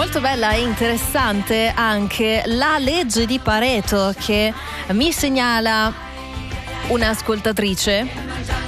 Molto bella e interessante anche la legge di Pareto che mi segnala un'ascoltatrice.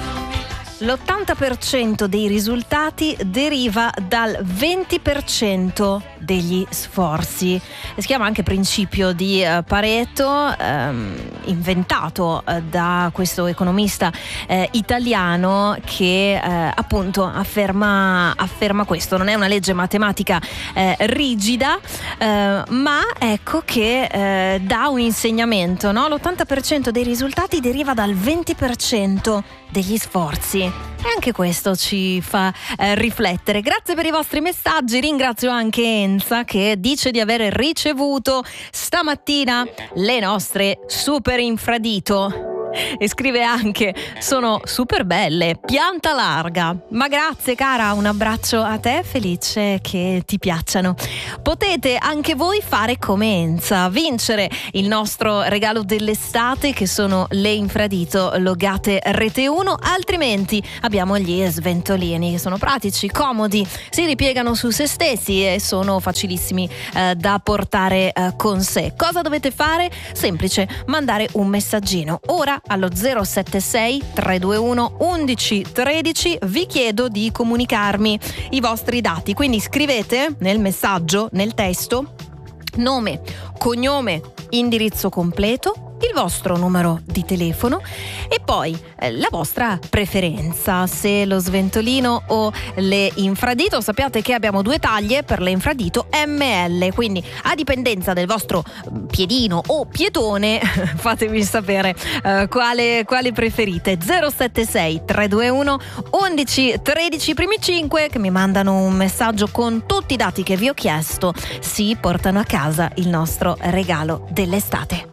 L'80% dei risultati deriva dal 20% degli sforzi. Si chiama anche principio di Pareto, inventato da questo economista italiano che appunto afferma questo. Non è una legge matematica rigida, ma ecco che dà un insegnamento, no? L'80% dei risultati deriva dal 20% degli sforzi. E anche questo ci fa riflettere. Grazie per i vostri messaggi. Ringrazio anche Enza che dice di aver ricevuto stamattina le nostre super infradito. E scrive anche: sono super belle, pianta larga. Ma grazie cara, un abbraccio a te, felice che ti piacciono. Potete anche voi fare come Enza, vincere il nostro regalo dell'estate che sono le infradito logate Rete 1, altrimenti abbiamo gli sventolini che sono pratici, comodi, si ripiegano su se stessi e sono facilissimi da portare con sé. Cosa dovete fare? Semplice, mandare un messaggino ora allo 076 321 11 13. Vi chiedo di comunicarmi i vostri dati, quindi scrivete nel messaggio, nel testo, nome, cognome, indirizzo completo, il vostro numero di telefono e poi la vostra preferenza, se lo sventolino o le infradito. Sappiate che abbiamo due taglie per le infradito ML, quindi a dipendenza del vostro piedino o piedone fatemi sapere quale preferite. 076 321 11 13, primi 5 che mi mandano un messaggio con tutti i dati che vi ho chiesto si portano a casa il nostro regalo dell'estate.